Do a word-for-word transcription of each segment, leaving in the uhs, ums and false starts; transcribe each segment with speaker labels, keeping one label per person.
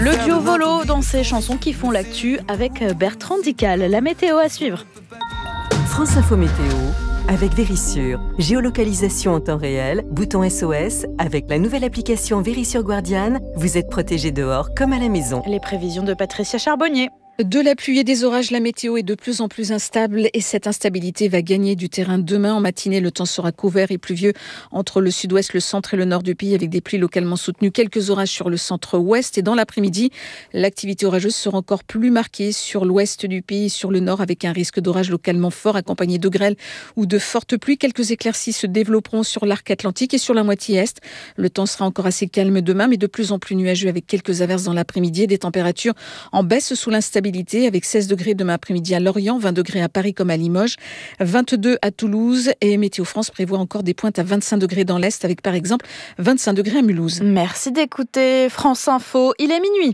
Speaker 1: Le duo Volo dans ses chansons qui font l'actu avec Bertrand Dical. La météo à suivre.
Speaker 2: France Info Météo avec Vérissure. Géolocalisation en temps réel, bouton S O S. Avec la nouvelle application Vérissure Guardian, vous êtes protégé dehors comme à la maison.
Speaker 1: Les prévisions de Patricia Charbonnier.
Speaker 3: De la pluie et des orages, la météo est de plus en plus instable et cette instabilité va gagner du terrain demain. En matinée, le temps sera couvert et pluvieux entre le sud-ouest, le centre et le nord du pays avec des pluies localement soutenues. Quelques orages sur le centre-ouest et dans l'après-midi, l'activité orageuse sera encore plus marquée sur l'ouest du pays et sur le nord avec un risque d'orage localement fort accompagné de grêle ou de fortes pluies. Quelques éclaircies se développeront sur l'arc atlantique et sur la moitié est. Le temps sera encore assez calme demain mais de plus en plus nuageux avec quelques averses dans l'après-midi et des températures en baisse sous l'instabilité. Avec seize degrés demain après-midi à Lorient, vingt degrés à Paris comme à Limoges, vingt-deux à Toulouse et Météo France prévoit encore des pointes à vingt-cinq degrés dans l'Est avec par exemple vingt-cinq degrés à Mulhouse.
Speaker 1: Merci d'écouter France Info, il est minuit.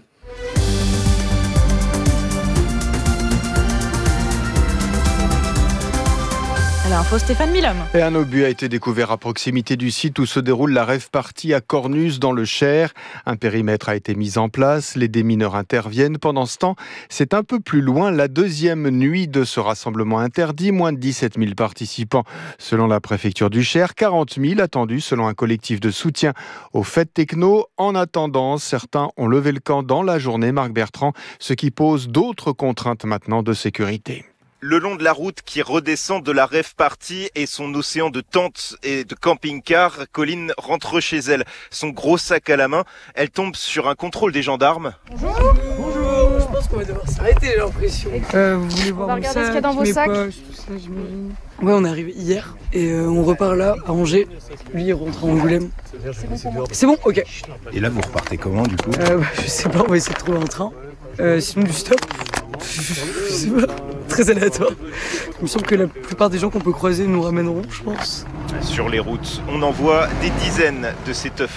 Speaker 1: L'info, Stéphane Milhomme.
Speaker 4: Et un obus a été découvert à proximité du site où se déroule la rave party à Cornus dans le Cher. Un périmètre a été mis en place, les démineurs interviennent. Pendant ce temps, c'est un peu plus loin la deuxième nuit de ce rassemblement interdit. Moins de dix-sept mille participants selon la préfecture du Cher, quarante mille attendus selon un collectif de soutien aux fêtes techno. En attendant, certains ont levé le camp dans la journée, Marc Bertrand, ce qui pose d'autres contraintes maintenant de sécurité.
Speaker 5: Le long de la route qui redescend de la rave party et son océan de tentes et de camping-cars, Colline rentre chez elle, son gros sac à la main. Elle tombe sur un contrôle des gendarmes.
Speaker 6: Bonjour. Bonjour. Je pense qu'on va devoir s'arrêter, j'ai l'impression.
Speaker 7: Euh, vous voulez voir
Speaker 6: on va
Speaker 7: mon
Speaker 6: regarder
Speaker 7: sac,
Speaker 6: ce qu'il y a dans vos
Speaker 7: mes
Speaker 6: sacs.
Speaker 7: poches, tout ça, j'imagine. Ouais, on est arrivé hier et euh, on repart là à Angers. Lui, il rentre à Angoulême.
Speaker 6: C'est bon pour moi.
Speaker 7: C'est bon, ok.
Speaker 8: Et là, vous repartez comment du coup?
Speaker 7: euh, bah, Je sais pas, on va essayer de trouver un train. Euh, sinon, du stop. Je sais pas. Très aléatoire. Il me semble que la plupart des gens qu'on peut croiser nous ramèneront, je pense.
Speaker 5: Sur les routes, on en voit des dizaines de ces teufs